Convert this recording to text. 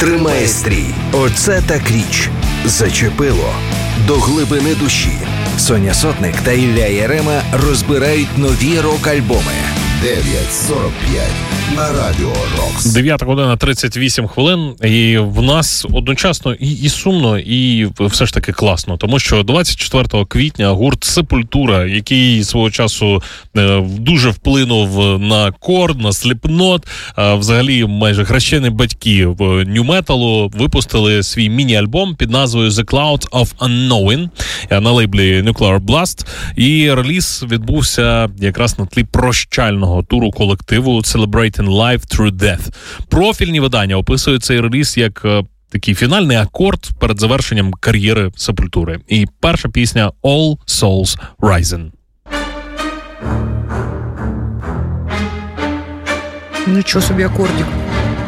тримає стрій. Оце так річ. Зачепило. До глибини душі. Соня Сотник та Ілля Ярема розбирають нові рок-альбоми. 9:45 на Радіо Рокс. 9:38, і в нас одночасно і сумно, і все ж таки класно, тому що 24 квітня гурт Сепультура, який свого часу дуже вплинув на Корн, на Сліпнот, взагалі майже хрещені батьки нью-металу, випустили свій міні-альбом під назвою The Cloud of Unknowing на лейблі Nuclear Blast, і реліз відбувся якраз на тлі прощального туру колективу Celebrating Life Through Death. Профільні видання описують цей реліз як такий фінальний акорд перед завершенням кар'єри Сепультури. І перша пісня All Souls Rising. Нічого собі акордик.